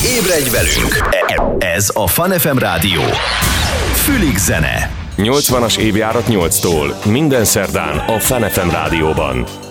Ébredj velünk! Ez a Fun FM Rádió. Fülig zene. 80-as évjárat 8-tól. Minden szerdán a Fun FM Rádióban.